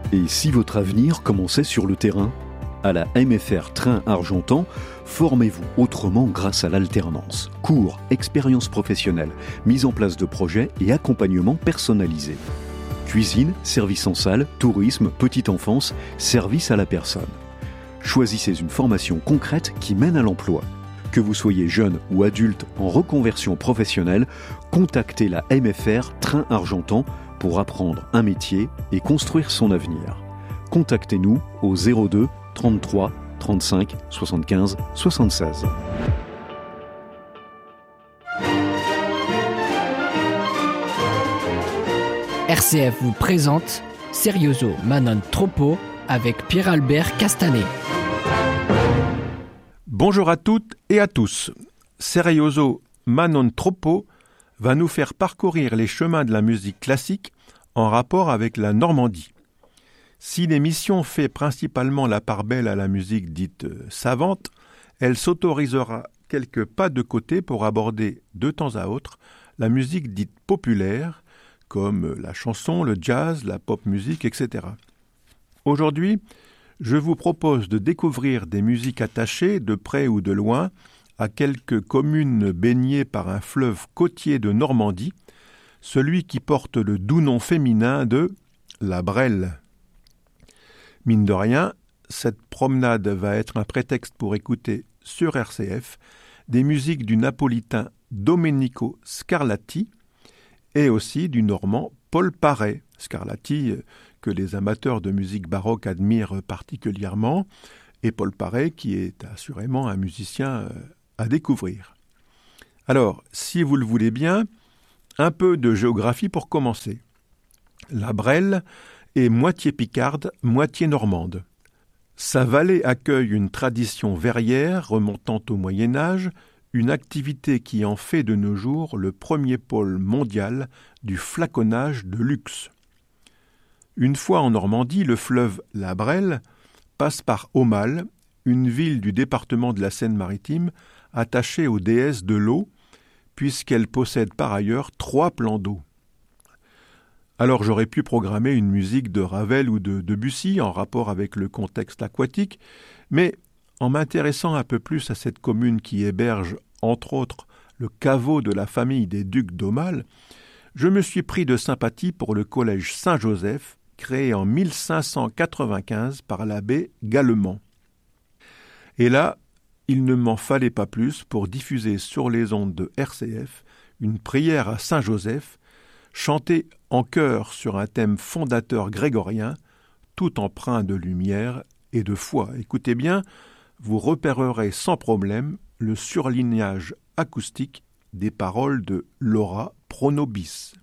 Et si votre avenir commençait sur le terrain ? À la MFR Train Argentan, formez-vous autrement grâce à l'alternance. Cours, expériences professionnelles, mise en place de projets et accompagnement personnalisé. Cuisine, service en salle, tourisme, petite enfance, service à la personne. Choisissez une formation concrète qui mène à l'emploi. Que vous soyez jeune ou adulte en reconversion professionnelle, contactez la MFR Train Argentan pour apprendre un métier et construire son avenir. Contactez-nous au 02 33 35 75 76. RCF vous présente Serioso ma non troppo avec Pierre-Albert Castanet. Bonjour à toutes et à tous. Serioso ma non troppo va nous faire parcourir les chemins de la musique classique en rapport avec la Normandie. Si l'émission fait principalement la part belle à la musique dite savante, elle s'autorisera quelques pas de côté pour aborder de temps à autre la musique dite populaire, comme la chanson, le jazz, la pop musique, etc. Aujourd'hui, je vous propose de découvrir des musiques attachées, de près ou de loin, à quelques communes baignées par un fleuve côtier de Normandie, celui qui porte le doux nom féminin de la Brelle. Mine de rien, cette promenade va être un prétexte pour écouter sur RCF des musiques du napolitain Domenico Scarlatti et aussi du normand Paul Paret. Scarlatti, que les amateurs de musique baroque admirent particulièrement, et Paul Paret, qui est assurément un musicien à découvrir. Alors, si vous le voulez bien, un peu de géographie pour commencer. La Brelle est moitié picarde, moitié normande. Sa vallée accueille une tradition verrière remontant au Moyen-Âge, une activité qui en fait de nos jours le premier pôle mondial du flaconnage de luxe. Une fois en Normandie, le fleuve la Brelle passe par Aumale, une ville du département de la Seine-Maritime attachée aux déesses de l'eau, puisqu'elle possède par ailleurs 3 plans d'eau. Alors j'aurais pu programmer une musique de Ravel ou de Debussy en rapport avec le contexte aquatique, mais en m'intéressant un peu plus à cette commune qui héberge, entre autres, le caveau de la famille des ducs d'Aumale, je me suis pris de sympathie pour le collège Saint-Joseph, créé en 1595 par l'abbé Gallemand. Et là, il ne m'en fallait pas plus pour diffuser sur les ondes de RCF une prière à Saint-Joseph, chantée en chœur sur un thème fondateur grégorien, tout empreint de lumière et de foi. Écoutez bien, vous repérerez sans problème le surlignage acoustique des paroles de Laura Pronobis.